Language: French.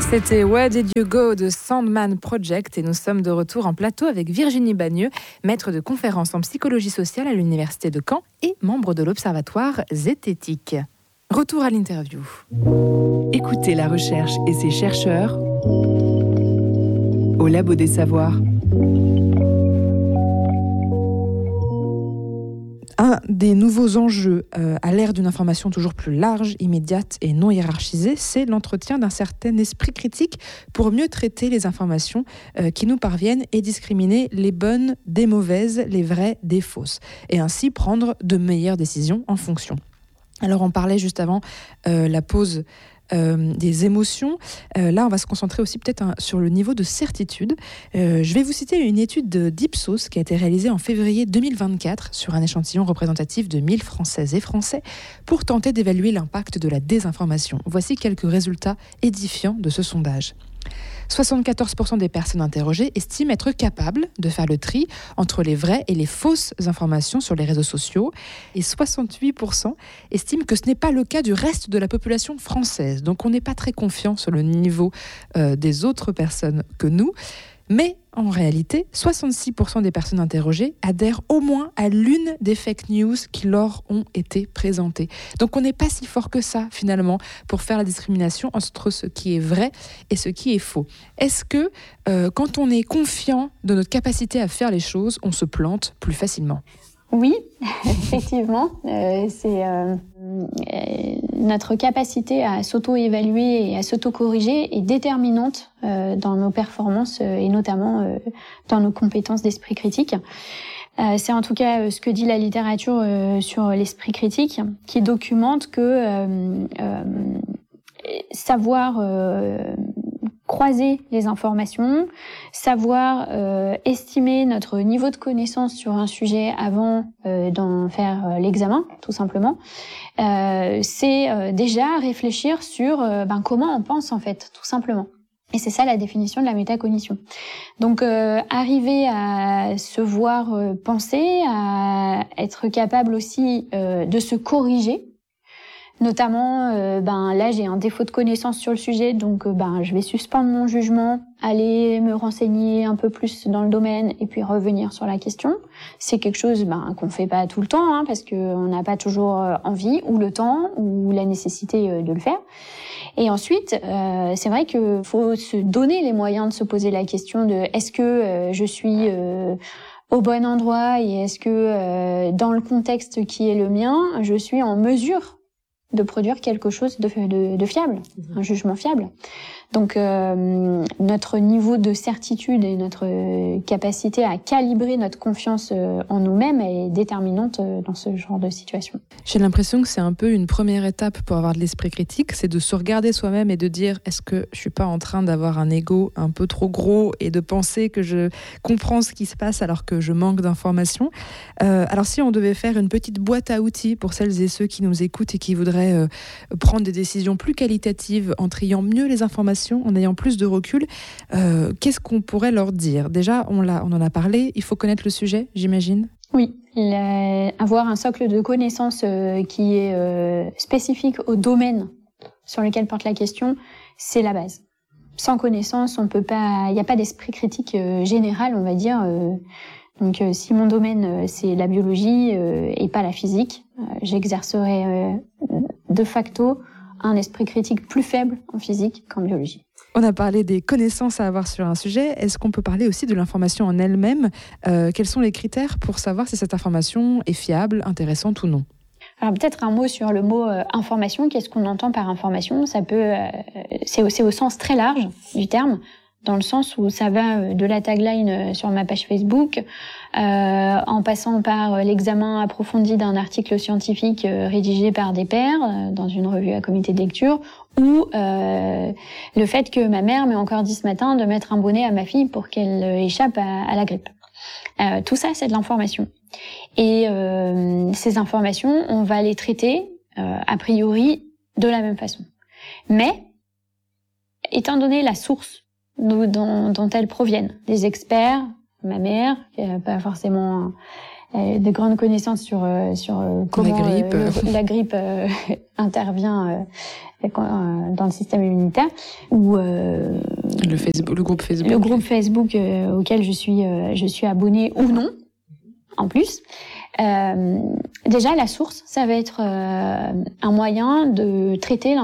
C'était Where Did You Go de Sandman Project et nous sommes de retour en plateau avec Virginie Bagneux, maître de conférences en psychologie sociale à l'Université de Caen et membre de l'Observatoire Zététique. Retour à l'interview. Écoutez la recherche et ses chercheurs au Labo des Savoirs. Un des nouveaux enjeux à l'ère d'une information toujours plus large, immédiate et non hiérarchisée, c'est l'entretien d'un certain esprit critique pour mieux traiter les informations qui nous parviennent et discriminer les bonnes des mauvaises, les vraies des fausses, et ainsi prendre de meilleures décisions en fonction. Alors on parlait juste avant la pause des émotions. Là, on va se concentrer aussi peut-être sur le niveau de certitude. Je vais vous citer une étude d'Ipsos qui a été réalisée en février 2024 sur un échantillon représentatif de 1000 Françaises et Français pour tenter d'évaluer l'impact de la désinformation. Voici quelques résultats édifiants de ce sondage. 74% des personnes interrogées estiment être capables de faire le tri entre les vraies et les fausses informations sur les réseaux sociaux et 68% estiment que ce n'est pas le cas du reste de la population française. Donc on n'est pas très confiant sur le niveau des autres personnes que nous. Mais en réalité, 66% des personnes interrogées adhèrent au moins à l'une des fake news qui leur ont été présentées. Donc on n'est pas si fort que ça, finalement, pour faire la discrimination entre ce qui est vrai et ce qui est faux. Est-ce que, quand on est confiant de notre capacité à faire les choses, on se plante plus facilement ? Oui, effectivement, c'est notre capacité à s'auto-évaluer et à s'auto-corriger est déterminante dans nos performances et notamment dans nos compétences d'esprit critique. C'est en tout cas ce que dit la littérature sur l'esprit critique, qui documente que savoir croiser les informations, savoir estimer notre niveau de connaissance sur un sujet avant d'en faire l'examen, tout simplement, c'est déjà réfléchir sur comment on pense en fait, tout simplement. Et c'est ça la définition de la métacognition. Donc arriver à se voir penser, à être capable aussi de se corriger. Notamment, là j'ai un défaut de connaissance sur le sujet, donc je vais suspendre mon jugement, aller me renseigner un peu plus dans le domaine et puis revenir sur la question. C'est quelque chose qu'on fait pas tout le temps, parce que on n'a pas toujours envie ou le temps ou la nécessité de le faire. Et ensuite, c'est vrai que faut se donner les moyens de se poser la question de est-ce que je suis au bon endroit et est-ce que dans le contexte qui est le mien, je suis en mesure de produire quelque chose de fiable, un jugement fiable. Donc notre niveau de certitude et notre capacité à calibrer notre confiance en nous-mêmes est déterminante dans ce genre de situation. J'ai l'impression que c'est un peu une première étape pour avoir de l'esprit critique, c'est de se regarder soi-même et de dire est-ce que je suis pas en train d'avoir un ego un peu trop gros et de penser que je comprends ce qui se passe alors que je manque d'informations. Alors si on devait faire une petite boîte à outils pour celles et ceux qui nous écoutent et qui voudraient prendre des décisions plus qualitatives en triant mieux les informations, en ayant plus de recul, qu'est-ce qu'on pourrait leur dire ? Déjà, on en a parlé, il faut connaître le sujet, j'imagine ? Oui, avoir un socle de connaissances qui est spécifique au domaine sur lequel porte la question, c'est la base. Sans connaissance, on peut pas, il n'y a pas d'esprit critique général, on va dire. Donc, si mon domaine c'est la biologie et pas la physique, j'exercerai de facto un esprit critique plus faible en physique qu'en biologie. On a parlé des connaissances à avoir sur un sujet. Est-ce qu'on peut parler aussi de l'information en elle-même ? Quels sont les critères pour savoir si cette information est fiable, intéressante ou non ? Alors peut-être un mot sur le mot information. Qu'est-ce qu'on entend par information ? Ça peut, c'est au sens très large du terme, dans le sens où ça va de la tagline sur ma page Facebook, en passant par l'examen approfondi d'un article scientifique rédigé par des pairs dans une revue à comité de lecture, ou le fait que ma mère m'ait encore dit ce matin de mettre un bonnet à ma fille pour qu'elle échappe à la grippe. Tout ça, c'est de l'information. Et ces informations, on va les traiter a priori de la même façon. Mais, étant donné la source dont elles proviennent, des experts, ma mère, qui n'a pas forcément de grandes connaissances sur comment la grippe intervient dans le système immunitaire, ou le groupe Facebook. Le groupe Facebook auquel je suis abonnée ou non, en plus. Déjà, la source, ça va être un moyen de traiter